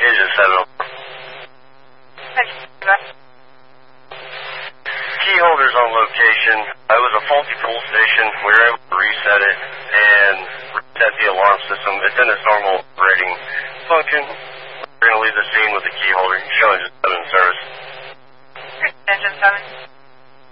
Engine 7. Key holders on location. It was a faulty pull station. We were able to reset it and reset the alarm system. It's in its normal operating function. We're going to leave the scene with the key holder showing just 7 in service. Engine 7.